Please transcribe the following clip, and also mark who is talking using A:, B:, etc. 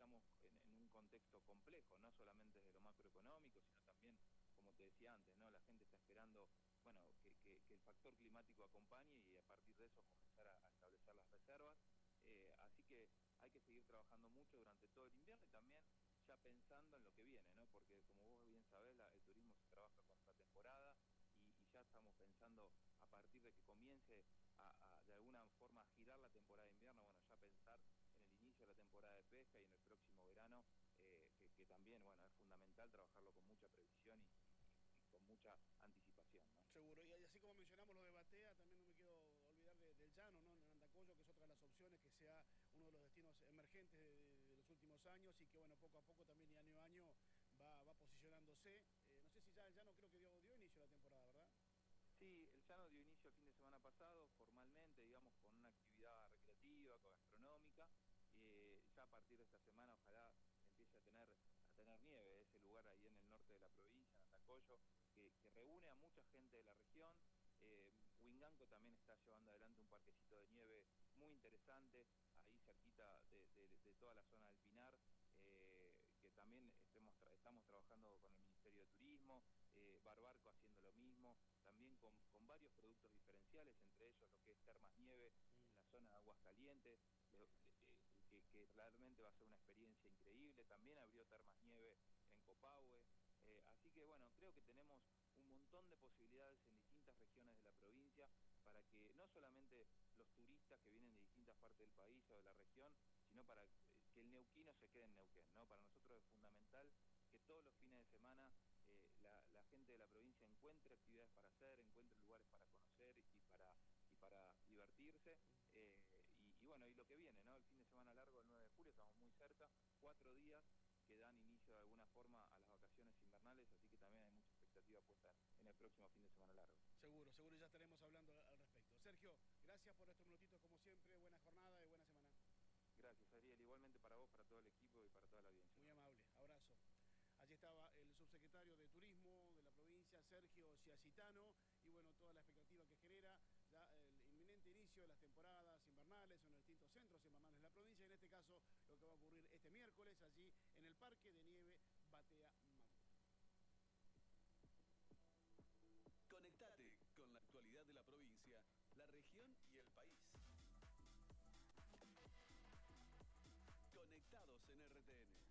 A: estamos en un contexto complejo, no solamente desde lo macroeconómico, sino también, como te decía antes, ¿no? La gente está esperando, bueno, que el factor climático acompañe y a partir de eso comenzar a establecer las reservas. Así que hay que seguir trabajando mucho durante todo el invierno y también ya pensando en lo que viene, ¿no? Porque como vos bien sabés, el turismo se trabaja con esta temporada y ya estamos pensando a partir de que comience de alguna forma a girar la temporada de invierno, bueno, ya pensar en el inicio de la temporada de pesca y en el próximo verano, que también, bueno, es fundamental trabajarlo con mucha previsión y con mucha anticipación, ¿no?
B: Seguro, y así como mencionamos lo de Batea, también no me quiero olvidar del Llano, ¿no? En Andacollo, que es otra de las opciones, que sea uno de los destinos emergentes de los últimos años y que, bueno, poco a poco también y año a año va posicionándose. No sé si ya el Llano creo que dio inicio a la temporada, ¿verdad?
A: Sí, el Llano dio inicio el fin de semana pasado, formalmente, digamos, con una actividad recreativa, gastronómica. Ya a partir de esta semana, ojalá empiece a tener nieve, ese lugar ahí en el norte de la provincia, en Andacollo, que reúne a mucha gente de la región. Huinganco también está llevando adelante un parquecito de nieve muy interesante, ahí cerquita de toda la zona del Pinar, que también estamos trabajando con el Ministerio de Turismo, Barbarco haciendo lo mismo, también con varios productos diferenciales, entre ellos lo que es Termas Nieve en la zona de Aguascalientes, que realmente va a ser una experiencia increíble. También abrió Termas Nieve en Copahue, así que bueno, creo que tenemos un montón de posibilidades en distintas regiones de la provincia para que no solamente los turistas que vienen de distintas partes del país o de la región, sino para que el neuquino se quede en Neuquén, ¿no? Para nosotros es fundamental que todos los fines de semana la gente de la provincia encuentre actividades para hacer, encuentre lugares para conocer y para divertirse, y bueno, y lo que viene, ¿no? El fin de semana largo, el 9 de julio, estamos muy cerca, 4 días que dan inicio de alguna forma a las vacaciones invernales, así que también hay mucha expectativa puesta en el próximo fin de semana largo.
B: Seguro, seguro, ya estaremos hablando al respecto. Sergio, gracias por estos minutitos como siempre, buena jornada y buena semana.
A: Gracias, Ariel, igualmente para vos, para todo el equipo y para toda la audiencia.
B: Muy amable, abrazo. Allí estaba el subsecretario de Turismo de la provincia, Sergio Ciacitano, y bueno, toda la expectativa que genera ya el inminente inicio de las temporadas invernales en los distintos centros invernales de la provincia, en este caso lo que va a ocurrir este miércoles allí en el Parque de Nieve Batea Mambo.
C: Conectate con la actualidad de la provincia, la región y el país. Conectados en RTN.